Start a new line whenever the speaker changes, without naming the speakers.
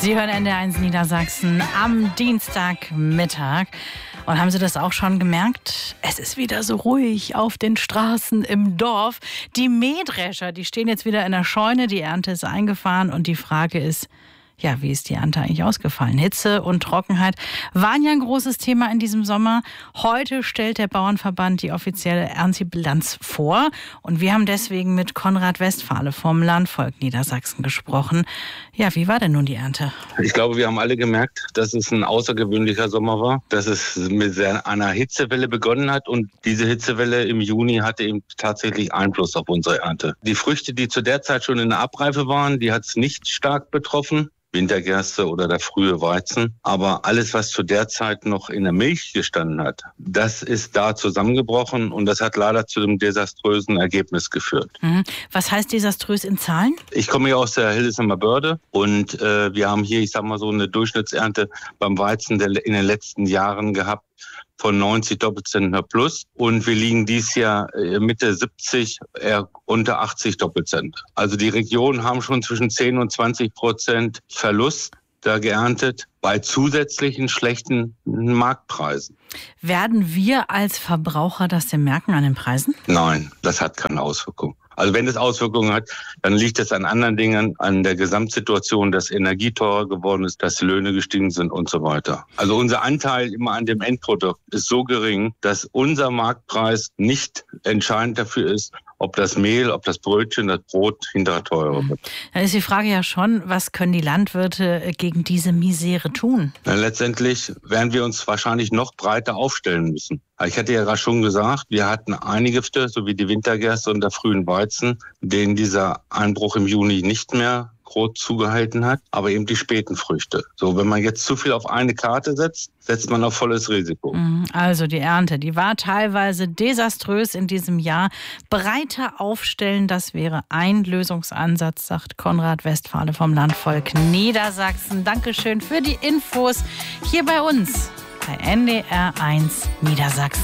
Sie hören NDR1 Niedersachsen am Dienstagmittag. Und haben Sie das auch schon gemerkt? Es ist wieder so ruhig auf den Straßen im Dorf. Die Mähdrescher, die stehen jetzt wieder in der Scheune. Die Ernte ist eingefahren und die Frage ist, ja, wie ist die Ernte eigentlich ausgefallen? Hitze und Trockenheit waren ja ein großes Thema in diesem Sommer. Heute stellt der Bauernverband die offizielle Erntebilanz vor. Und wir haben deswegen mit Konrad Westphale vom Landvolk Niedersachsen gesprochen. Ja, wie war denn nun die Ernte?
Ich glaube, wir haben alle gemerkt, dass es ein außergewöhnlicher Sommer war, dass es mit einer Hitzewelle begonnen hat. Und diese Hitzewelle im Juni hatte eben tatsächlich Einfluss auf unsere Ernte. Die Früchte, die zu der Zeit schon in der Abreife waren, die hat es nicht stark betroffen. Wintergerste oder der frühe Weizen. Aber alles, was zu der Zeit noch in der Milch gestanden hat, das ist da zusammengebrochen und das hat leider zu einem desaströsen Ergebnis geführt.
Was heißt desaströs in Zahlen?
Ich komme ja aus der Hildesheimer Börde und wir haben hier, ich sag mal so eine Durchschnittsernte beim Weizen in den letzten Jahren gehabt von 90 Doppelzentner plus und wir liegen dieses Jahr Mitte 70, eher unter 80 Doppelzent. Also die Regionen haben schon zwischen 10 und 20% Verlust da geerntet bei zusätzlichen schlechten Marktpreisen.
Werden wir als Verbraucher das denn merken an den Preisen?
Nein, das hat keine Auswirkung. Also wenn es Auswirkungen hat, dann liegt es an anderen Dingen, an der Gesamtsituation, dass Energie teurer geworden ist, dass Löhne gestiegen sind und so weiter. Also unser Anteil immer an dem Endprodukt ist so gering, dass unser Marktpreis nicht entscheidend dafür ist, ob das Mehl, ob das Brötchen, das Brot hinterher teurer wird.
Dann ist die Frage ja schon, was können die Landwirte gegen diese Misere tun?
Na, letztendlich werden wir uns wahrscheinlich noch breiter aufstellen müssen. Ich hatte ja gerade schon gesagt, wir hatten einige Früchte, so wie die Wintergerste und der frühen Weizen, denen dieser Einbruch im Juni nicht mehr groß zugehalten hat, aber eben die späten Früchte. So, wenn man jetzt zu viel auf eine Karte setzt, setzt man auf volles Risiko.
Also die Ernte, die war teilweise desaströs in diesem Jahr. Breiter aufstellen, das wäre ein Lösungsansatz, sagt Konrad Westphale vom Landvolk Niedersachsen. Dankeschön für die Infos hier bei uns bei NDR1 Niedersachsen.